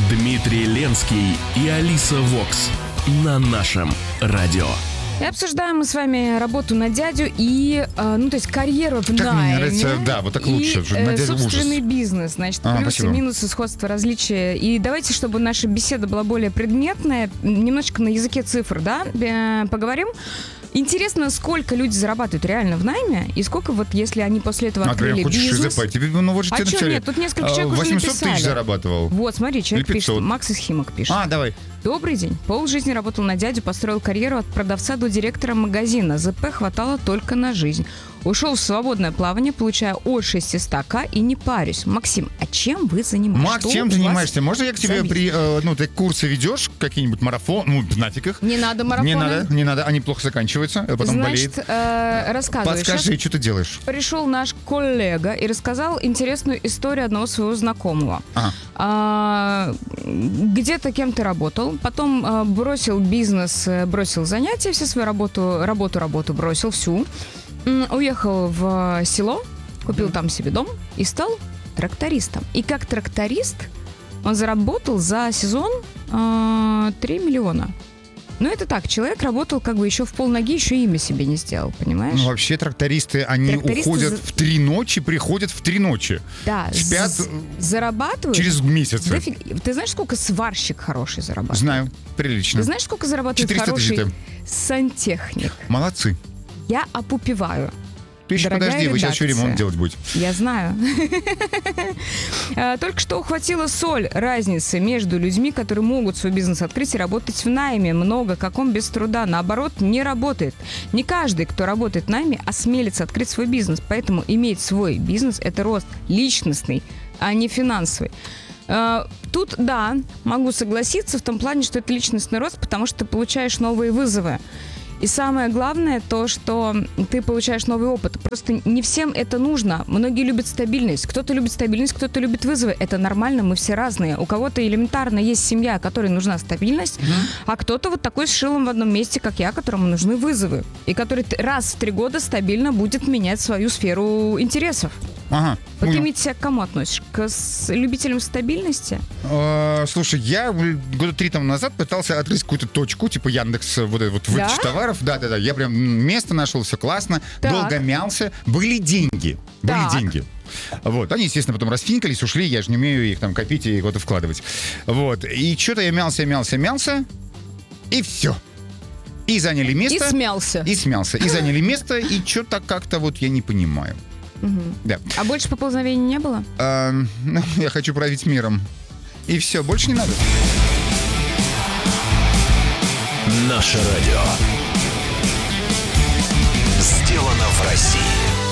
Дмитрий Ленский и Алиса Вокс на нашем радио. И обсуждаем мы с вами работу на дядю и, то есть карьеру в найме. Так мне нравится, да, вот так лучше. И собственный бизнес, значит, плюсы, спасибо. минусы, сходства, различия. И давайте, чтобы наша беседа была более предметная, немножечко на языке цифр, да, поговорим. Интересно, сколько люди зарабатывают реально в найме, и сколько вот, если они после этого открыли бизнес... Тебе, вот же А что нет, тут несколько человек уже 800 написали. тысяч зарабатывал. Вот, смотри, человек пишет, Макс из Химок пишет. Давай. Добрый день. Полжизни работал на дядю, построил карьеру от продавца до директора магазина. ЗП хватало только на жизнь. Ушел в свободное плавание, получая от 600к и не парюсь. Максим, а чем вы занимаетесь? Макс, чем занимаешься? Можно я к тебе ты курсы ведешь, какие-нибудь марафон, нафиг их? Не надо марафона. Не надо, они плохо заканчиваются, а потом болеют. Рассказывай. Подскажи, что ты делаешь? Пришел наш коллега и рассказал интересную историю одного своего знакомого. Где-то кем-то работал, потом бросил бизнес, бросил занятия, все свою работу бросил всю. Уехал в село, купил там себе дом и стал трактористом. И как тракторист он заработал за сезон 3 миллиона. Ну, это так, человек работал как бы еще в полноги, еще имя себе не сделал, понимаешь? Ну, вообще трактористы, они уходят в 3 ночи, приходят в 3 ночи. Да, спят зарабатывают через месяц. Ты знаешь, сколько сварщик хороший зарабатывает? Знаю, прилично. Ты знаешь, сколько зарабатывает 400 хороший сантехник? Молодцы. Я опупеваю. Подожди, вы сейчас еще ремонт делать будете. Я знаю. Только что ухватила соль разницы между людьми, которые могут свой бизнес открыть и работать в найме. Много, каком без труда. Наоборот, не работает. Не каждый, кто работает в найме, осмелится открыть свой бизнес. Поэтому иметь свой бизнес – это рост личностный, а не финансовый. Тут, да, могу согласиться в том плане, что это личностный рост, потому что ты получаешь новые вызовы. И самое главное то, что ты получаешь новый опыт. Просто не всем это нужно. Многие любят стабильность. Кто-то любит стабильность, кто-то любит вызовы. Это нормально, мы все разные. У кого-то элементарно есть семья, которой нужна стабильность, а кто-то вот такой с шилом в одном месте, как я, которому нужны вызовы. И который раз в 3 года стабильно будет менять свою сферу интересов. Ага. Вот ты, Митя, себя к кому относишь? К любителям стабильности? Слушай, я года 3 тому назад пытался открыть какую-то точку, типа Яндекс, выдачи товаров. Да. Я прям место нашел, все классно. Так. Долго мялся. Были деньги. Вот. Они, естественно, потом расфинкались, ушли. Я же не умею их там копить и куда-то вкладывать. Вот. И что-то я мялся. И все. И заняли место. И смялся. И заняли место. И что-то как-то вот я не понимаю. Угу. Да. А больше поползновений не было? Я хочу править миром. И все, больше не надо. Наше радио.